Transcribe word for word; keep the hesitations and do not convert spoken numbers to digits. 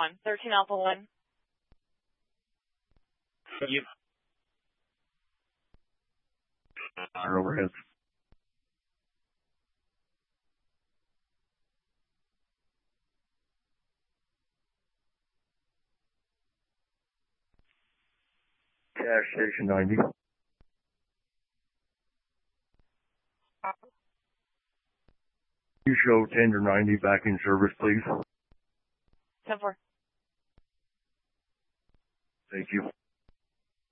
one. thirteen Alpha one. Yep. Honor overhead. Cash station ninety. You show tender ninety back in service, please. ten four. Thank you.